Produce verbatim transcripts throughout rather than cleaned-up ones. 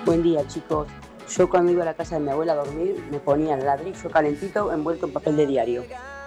Buen día, chicos. Yo cuando iba a la casa de mi abuela a dormir me ponía el ladrillo calentito envuelto en papel de diario.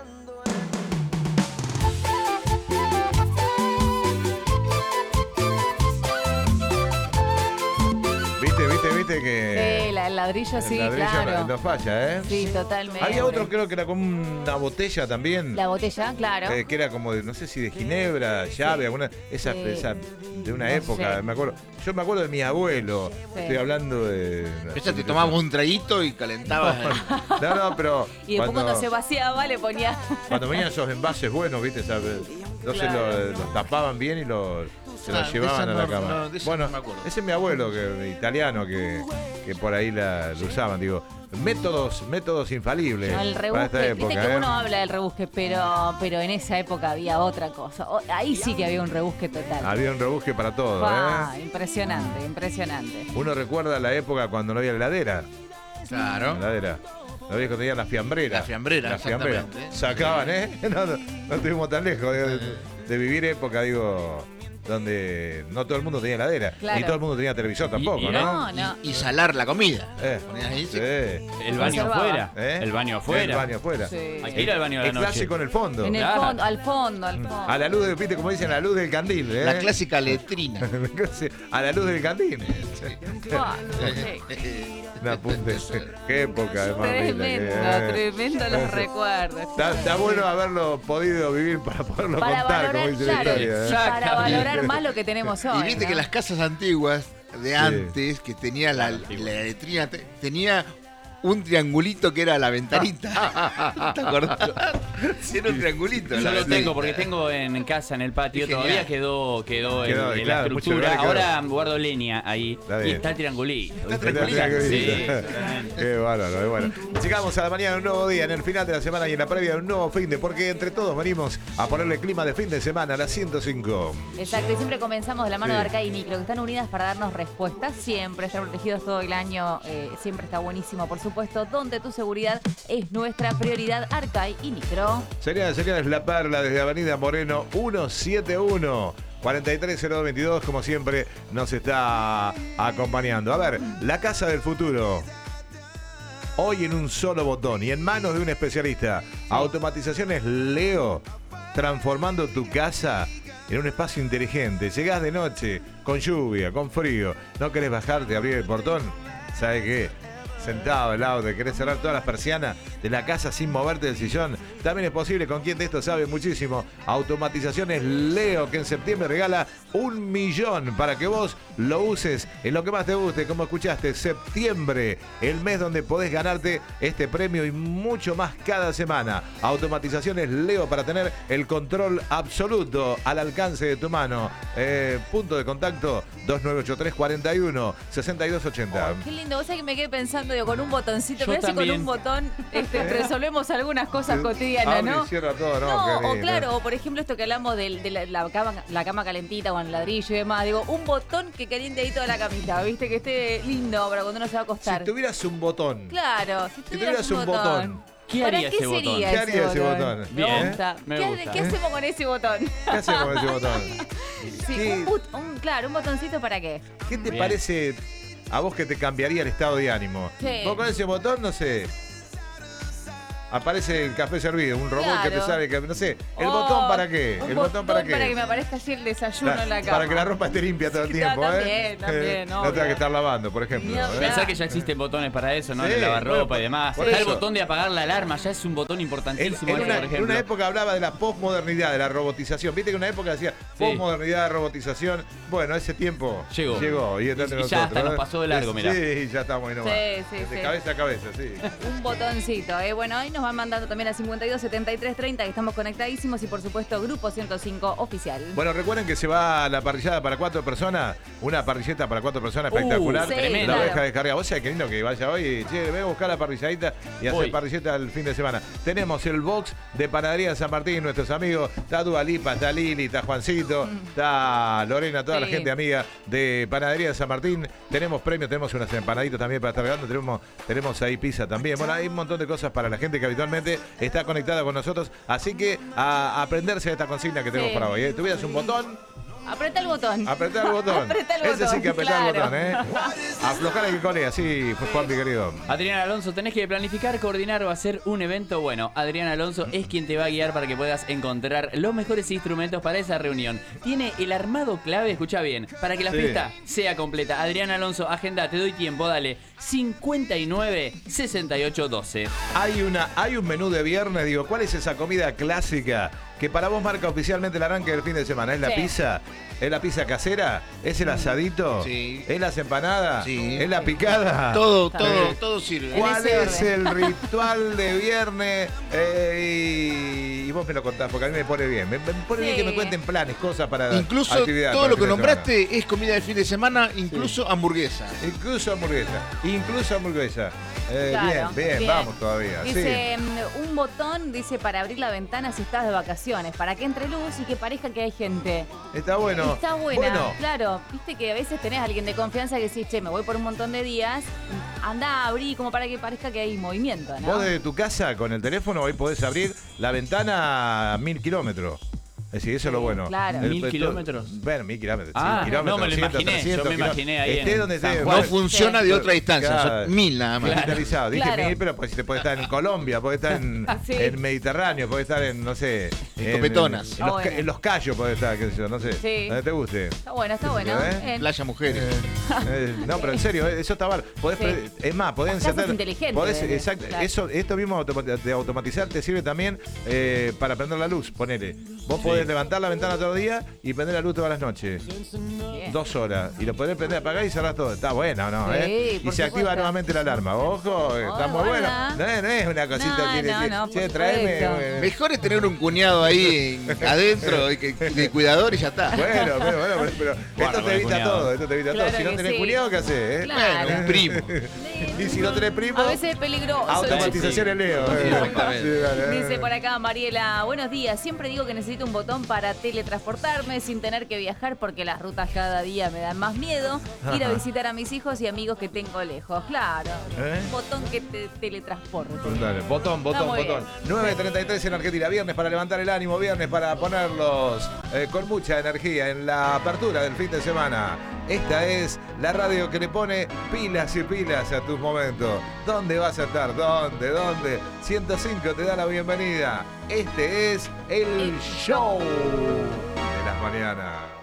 Viste, viste, viste que... Sí, la, el ladrillo sí, el ladrillo claro. no, no falla, ¿eh? Sí, totalmente. Había otro, creo que era como una botella también. La botella, claro. Eh, que era como, de, no sé si de ginebra, llave, alguna, esa, Sí. esa de una No época, sé. me acuerdo. Yo me acuerdo de mi abuelo. Sí. Estoy hablando de. Ella te tomabas un traguito y calentabas. No, no, pero. Y después cuando se vaciaba le ponía... Cuando venían esos envases buenos, ¿viste? ¿Sabes? Entonces Claro. lo- los tapaban bien y lo, se Ah, los de llevaban esa a la no- cama. no, de esa bueno, no me acuerdo. ese es mi abuelo, que italiano, que, que por ahí la, lo usaban. Digo, métodos, métodos infalibles No, el para rebusque, esta época. viste que ¿eh? uno habla del rebusque, pero, pero en esa época había otra cosa. O- ahí sí que había un rebusque total. Había un rebusque para todo, Fua, ¿eh? impresionante, impresionante. Uno recuerda la época cuando no había heladera. Claro. Heladera. Los viejos tenían la fiambrera. La fiambrera, La fiambrera. exactamente. Sacaban, ¿eh? No, no, no estuvimos tan lejos de, de vivir época, digo, donde no todo el mundo tenía heladera. Claro. Ni todo el mundo tenía televisor tampoco, Y- y ¿no? No, no. Y, y salar la comida. Eh, Ponías ahí, sí. El baño Conservaba. afuera. ¿Eh? El baño afuera. El baño afuera. Sí. Hay que ir al baño de la El noche. clásico en el fondo. En el Claro. fondo, al fondo, al fondo. A la luz de, viste, como dicen, a la luz del candil, ¿eh? La clásica letrina. A la luz del candil. Fua, sí. Una punta. Qué época, además. Tremendo, tremendo los recuerdos. Está, está bueno haberlo podido vivir para poderlo Para contar, como valorar, dice la claro, historia. ¿eh? para Exactamente. valorar más lo que tenemos hoy. Y viste ¿no? que las casas antiguas de antes, que tenía la, la letrina, te- tenía un triangulito que era la ventanita. ¿Te acordás? Sí, era un triangulito. Yo la lo ventanita. tengo porque tengo en casa, en el patio, Qué todavía genial. quedó, quedó, en- Quedó, en, claro, la muchos estructura. lugares quedó. Ahora guardo leña ahí Está y bien. está el triangulito. Está Qué triangulito. Sí, triangulito. Qué bárbaro, qué bueno. Llegamos a la mañana de un nuevo día, en el final de la semana y en la previa de un nuevo fin de, porque entre todos venimos a ponerle clima de fin de semana a las ciento cinco. Exacto, y siempre comenzamos de la mano Sí. de Arcai y Micro, que están unidas para darnos respuestas siempre, estar protegidos todo el año, eh, siempre está buenísimo, por supuesto, donde tu seguridad es nuestra prioridad. Arcai y Micro. Señoras y señores, La Perla desde Avenida Moreno ciento setenta y uno. cuarenta y tres cero dos veintidós, como siempre, nos está acompañando. A ver, la casa del futuro. Hoy en un solo botón y en manos de un especialista. Automatizaciones Leo, transformando tu casa en un espacio inteligente. Llegás de noche, con lluvia, con frío, no querés bajarte, abrir el portón. ¿Sabe qué? Sentado al lado, te querés cerrar todas las persianas de la casa sin moverte del sillón. También es posible, con quien de esto sabe muchísimo. Automatizaciones Leo, que en septiembre regala un millón para que vos lo uses en lo que más te guste. Como escuchaste, septiembre, el mes donde podés ganarte este premio y mucho más cada semana. Automatizaciones Leo, para tener el control absoluto al alcance de tu mano. Eh, punto de contacto dos nueve ocho tres, cuatro uno, seis dos ocho cero. Qué lindo, vos sabés que me quedé pensando, digo, con un botoncito, Yo mirá si con también. un botón este, resolvemos algunas cosas cotidianas, Abre ¿no? y cierra todo, ¿no? No, Qué o lindo. claro, o por ejemplo esto que hablamos del- de, la, la cama, la cama calentita con el ladrillo y demás, digo, un botón que caliente ahí toda la camita, ¿viste? Que esté lindo para cuando uno se va a acostar. Si tuvieras un botón, Claro, si tuvieras tuvieras un un botón, botón. ¿Qué ¿Para haría qué ese botón? sería ¿qué haría ese botón? Me Bien, gusta. me ¿Qué, gusta. qué hacemos con ese botón? ¿Qué hacemos con ese botón? Sí, ¿Qué- un, but- un- claro, un botoncito para qué. ¿Qué te Bien. parece a vos que te cambiaría el estado de ánimo? Sí. Vos con ese botón, no sé, aparece el café servido, un robot que te Claro. sabe que, no sé, ¿el Oh, botón para qué? un ¿El botón para qué? Para que me aparezca así el desayuno La- en la cama. para que la ropa esté limpia todo el Sí, tiempo, también, ¿eh? también, Eh, no obvio. tenga que estar lavando, por ejemplo. Ni ¿eh? hablar. Pensá que ya existen botones para eso, ¿no? Sí, De lavar bueno, ropa y demás. por Está el eso. botón de apagar la alarma, ya es un botón En, importantísimo, en ese, una, por en ejemplo. una época hablaba de la posmodernidad, de la robotización. Viste que en una época decía posmodernidad, robotización. Bueno, ese tiempo Llegó. llegó y, está Y- entre y ya nosotros, hasta nos ¿eh? pasó de largo, mirá. Sí, ya estamos ahí nomás. Sí, sí, De sí. cabeza a cabeza, sí. Un botoncito, ¿eh? Bueno, ahí nos van mandando también a cincuenta y dos setenta y tres treinta, que estamos conectadísimos, y por supuesto Grupo ciento cinco Oficial. Bueno, recuerden que se va la parrillada para cuatro personas, una parrilleta para cuatro personas espectacular. Uh, sí, tremendo. La claro. oveja descargada. Vos sabés qué lindo que vaya hoy y, che, voy a buscar la parrilladita y hacer Voy. parrilleta el fin de semana. Tenemos el box de Panadería San Martín, nuestros amigos. Está Dua Lipa, está Lili, está Juancito, está Lorena, toda la Sí. gente amiga de Panadería San Martín. Tenemos premios, tenemos unas empanaditas también para estar regalando. Tenemos, tenemos ahí pizza también. Bueno, hay un montón de cosas para la gente que habitualmente está conectada con nosotros. Así que a aprenderse de esta consigna que tenemos Sí. para hoy. ¿eh? Tuvieras un botón, Apreta el botón. apretar el botón. Apreta el Ese sí botón, que apretar el claro. botón, ¿eh? Aflojar el que colea, sí, pues Juan, mi querido. Adrián Alonso, tenés que planificar, coordinar o hacer un evento. Bueno, Adrián Alonso es quien te va a guiar para que puedas encontrar los mejores instrumentos para esa reunión. Tiene el armado clave, escucha bien, para que la Sí. fiesta sea completa. Adrián Alonso, agenda, te doy tiempo, dale. cincuenta y nueve, sesenta y ocho, doce. Hay, una, hay un menú de viernes, digo, ¿cuál es esa comida clásica que para vos marca oficialmente el arranque del fin de semana? ¿Es la Sí. pizza? ¿Es la pizza casera? ¿Es el asadito? Sí. ¿Es las empanadas? Sí. ¿Es la picada? Todo, Está todo, bien. todo sirve. En ¿Cuál ese es orden. el ritual de viernes? Eh, y, y vos me lo contás, porque a mí me pone bien. Me, me pone bien Sí. que me cuenten planes, cosas para Incluso actividades todo para lo el que fin de semana. nombraste es comida del fin de semana, incluso hamburguesa. Incluso hamburguesa. Incluso hamburguesa. Eh, Claro, bien, bien, bien. vamos todavía. Dice, mm, un botón, dice, para abrir la ventana si estás de vacaciones, para que entre luz y que parezca que hay gente. Sí. Está bueno. Está buena, Bueno, claro. Viste que a veces tenés a alguien de confianza que decís, che, me voy por un montón de días, anda a abrir como para que parezca que hay movimiento, ¿no? vos desde tu casa con el teléfono hoy podés abrir la ventana a mil kilómetros. Es decir, eso es lo Sí, bueno. claro. El- ¿Mil el- kilómetros? Bueno, mil kilómetros. Ah, sí, kilómetros, no, me lo doscientos, imaginé, yo trescientos me imaginé ahí Esté en donde San esté. Juan. No bueno, funciona de otra distancia, Claro. son mil nada más. digitalizado. Dije Claro. mil, pero pues te puede estar en Colombia, puede estar en, Sí. en Mediterráneo, puede estar en, no sé. En Copetonas. En, Ah, los, bueno. ca- en los Cayos puede estar, qué sé yo, no sé. Sí. Donde te guste. Está bueno, está bueno. ¿Eh? Bien. Playa Mujeres. Eh, no, pero en serio, eh, eso está mal. Podés Sí. pre- Es más, podés Casas encender. inteligentes, podés- bebé. exacto. Claro. Eso, esto mismo automa- de automatizar te sirve también eh, para prender la luz, ponele. Vos podés levantar la ventana todo el día y prender la luz todas las noches. Bien. Dos horas. Y lo podés prender, apagar y cerrar todo. Está bueno, ¿no? Sí, ¿Eh? Y por se activa supuesto. nuevamente la alarma. Ojo, eh, está Oh, muy bueno. guarda. No es, no es una cosita No, que no, que- no, che, por traeme. supuesto. eh, Mejor es tener un cuñado ahí en- adentro y que- de cuidador y ya está. Bueno, pero, bueno, pero, pero Guarda esto con te el evita cuñado. todo, esto te evita Claro todo. Si no que tenés sí. cuñado, ¿qué haces? eh? Claro. Bueno, un primo. Y si no tenés primo, A veces es peligroso. automatización en Leo. eh. exactamente. Sí, dale, eh. Dice por acá Mariela, buenos días, siempre digo que necesito un botón para teletransportarme sin tener que viajar porque las rutas cada día me dan más miedo. Ir a Ajá. visitar a mis hijos y amigos que tengo lejos, claro. ¿Eh? Un botón que te teletransporte. Dale, botón, Está botón, muy botón. bien. nueve treinta y tres en Argentina, viernes para levantar el ánimo, viernes para ponerlos eh, con mucha energía en la apertura del fin de semana. Esta es la radio que le pone pilas y pilas a tus momentos. ¿Dónde vas a estar? ¿Dónde? ¿Dónde? ciento cinco te da la bienvenida. Este es el show de las mañanas.